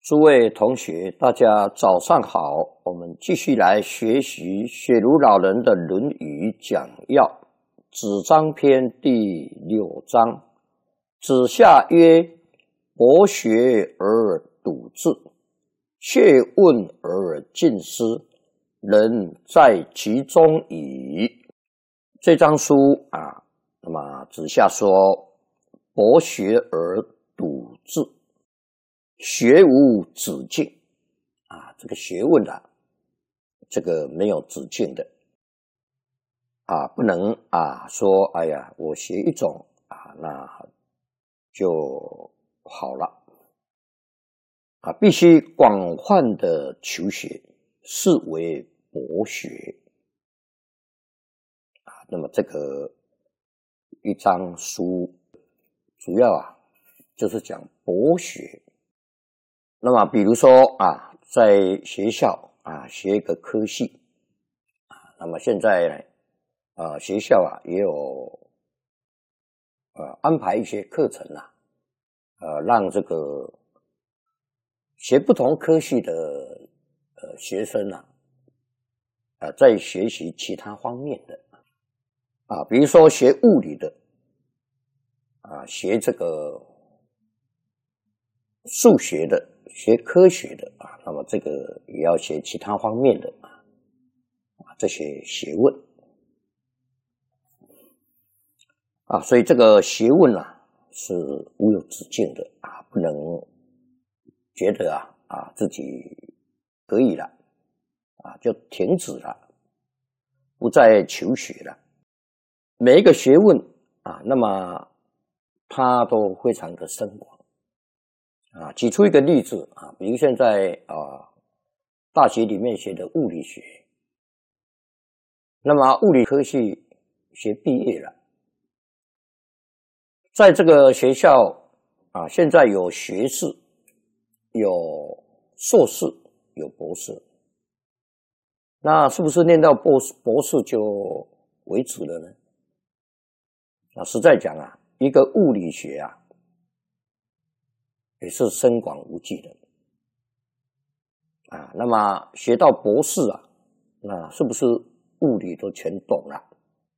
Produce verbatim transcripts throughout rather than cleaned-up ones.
诸位同学，大家早上好。我们继续来学习雪茹老人的《论语》讲要，子张篇第六章。子夏曰：“博学而笃志，切问而近思，人在其中矣。”这章书啊，那么子夏说：“博学而笃志。”学无止境啊，这个学问啊，这个没有止境的啊，不能啊说哎呀，我学一种啊，那就好了啊，必须广泛的求学，是为博学啊。那么这个一章书主要啊，就是讲博学。那么比如说啊，在学校啊学一个科系啊，那么现在呢啊学校啊也有呃安排一些课程啊，呃让这个学不同科系的呃学生啊，啊在学习其他方面的啊，比如说学物理的啊，学这个数学的。学科学的啊，那么这个也要学其他方面的啊，这些学问啊，所以这个学问啊是无有止境的啊，不能觉得啊啊自己可以了啊就停止了，不再求学了。每一个学问啊，那么它都非常的深广。啊，举出一个例子啊，比如现在啊，大学里面学的物理学，那么物理科系学毕业了，在这个学校啊，现在有学士，有硕士，有博士，那是不是念到博士博士就为止了呢？啊，实在讲啊，一个物理学啊。也是深广无际的啊。那么学到博士啊，那是不是物理都全懂了？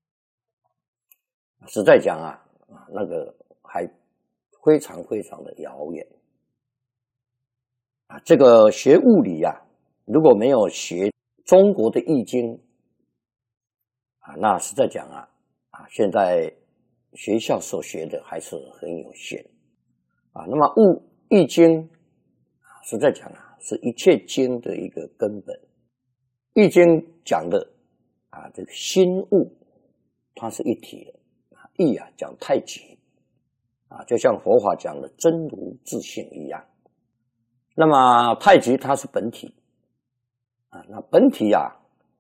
实在讲啊，啊那个还非常非常的遥远啊。这个学物理啊，如果没有学中国的易经啊，那实在讲啊，啊现在学校所学的还是很有限啊。那么物易经啊，实在讲啊，是一切经的一个根本。易经讲的啊，这个心物它是一体的啊。易啊讲太极啊，就像佛法讲的真如自性一样。那么太极它是本体啊，那本体啊，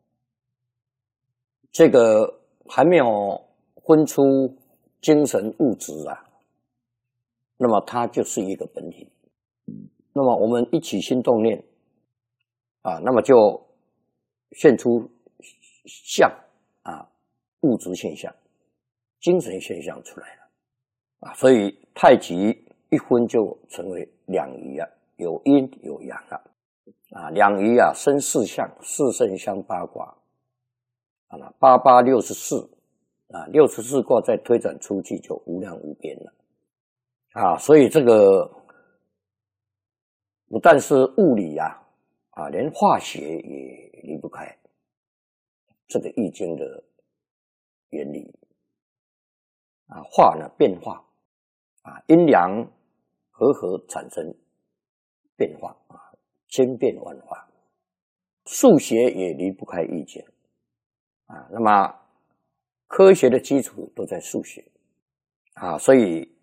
这个还没有分出精神物质啊。那么它就是一个本体，那么我们一起心动念啊，那么就现出相啊，物质现象、精神现象出来了啊，所以太极一分就成为两仪啊，有阴有阳啊，啊两仪啊生四象，四圣相八卦啊，八八六十四啊，六十四卦再推展出去就无量无边了。啊，所以这个不但是物理啊，啊，连化学也离不开这个易经的原理啊。化呢，变化啊，阴阳和合产生变化啊，千变万化。数学也离不开易经啊。那么科学的基础都在数学啊，所以